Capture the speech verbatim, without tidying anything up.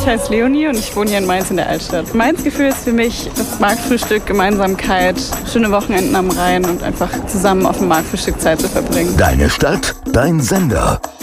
Ich heiße Leonie und ich wohne hier in Mainz in der Altstadt. Mainz-Gefühl ist für mich das Marktfrühstück, Gemeinsamkeit, schöne Wochenenden am Rhein und einfach zusammen auf dem Marktfrühstück Zeit zu verbringen. Deine Stadt, dein Sender.